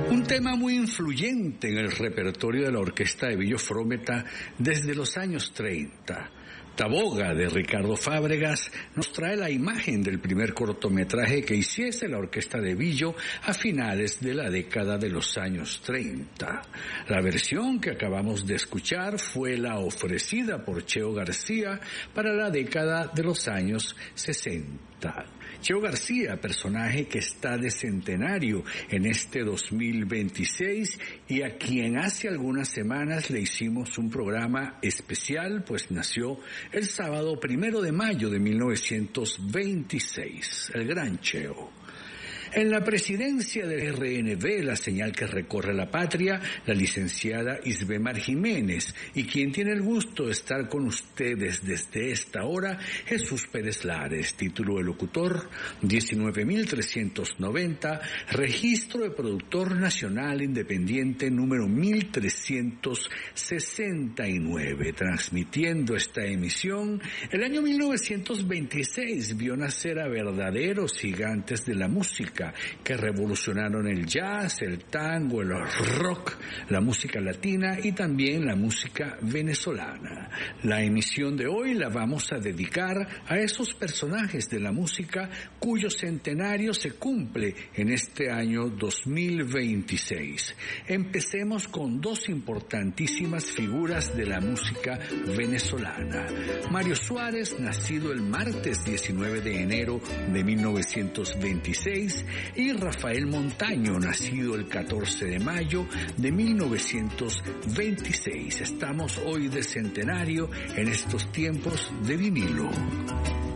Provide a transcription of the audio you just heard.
Un tema muy influyente en el repertorio de la orquesta de Billo Frometa desde los años 30. Taboga, de Ricardo Fábregas, nos trae la imagen del primer cortometraje que hiciese la orquesta de Billo a finales de la década de los años 30. La versión que acabamos de escuchar fue la ofrecida por Cheo García para la década de los años 60. Cheo García, personaje que está de centenario en este 2026 y a quien hace algunas semanas le hicimos un programa especial, pues nació el sábado 1 de mayo de 1926, el gran Cheo. En la presidencia del RNB, la señal que recorre la patria, la licenciada Isbemar Jiménez, y quien tiene el gusto de estar con ustedes desde esta hora, Jesús Pérez Lares, título de locutor 19.390, registro de productor nacional independiente número 1369, transmitiendo esta emisión. El año 1926 vio nacer a verdaderos gigantes de la música, que revolucionaron el jazz, el tango, el rock, la música latina y también la música venezolana. La emisión de hoy la vamos a dedicar a esos personajes de la música cuyo centenario se cumple en este año 2026. Empecemos con dos importantísimas figuras de la música venezolana. Mario Suárez, nacido el martes 19 de enero de 1926, y Rafael Montaño, nacido el 14 de mayo de 1926. Estamos hoy de centenario en estos tiempos de vinilo.